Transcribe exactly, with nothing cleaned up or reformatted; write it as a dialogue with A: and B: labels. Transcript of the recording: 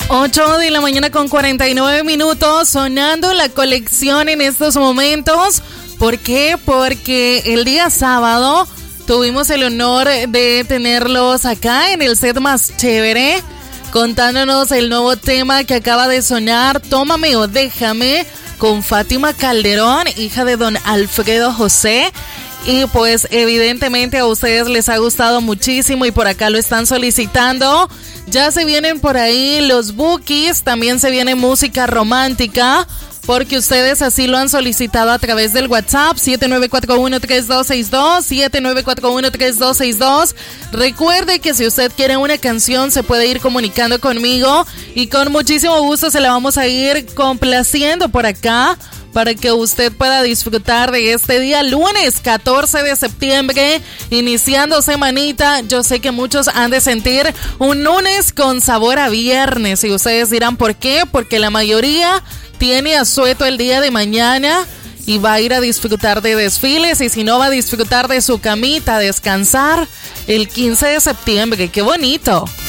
A: ocho de la mañana con cuarenta y nueve minutos, sonando la colección en estos momentos. ¿Por qué? Porque el día sábado tuvimos el honor de tenerlos acá en el set más chévere, contándonos el nuevo tema que acaba de sonar, Tómame o Déjame, con Fátima Calderón, hija de don Alfredo José. Y pues evidentemente a ustedes les ha gustado muchísimo y por acá lo están solicitando. Ya se vienen por ahí los bookies, también se viene música romántica, porque ustedes así lo han solicitado a través del WhatsApp siete nueve cuatro uno, tres dos seis dos, siete nueve cuatro uno, tres dos seis dos. Recuerde que si usted quiere una canción se puede ir comunicando conmigo y con muchísimo gusto se la vamos a ir complaciendo por acá, para que usted pueda disfrutar de este día lunes catorce de septiembre, iniciando semanita. Yo sé que muchos han de sentir un lunes con sabor a viernes y ustedes dirán ¿por qué? Porque la mayoría tiene asueto el día de mañana y va a ir a disfrutar de desfiles, y si no va a disfrutar de su camita, a descansar el quince de septiembre. ¡Qué bonito!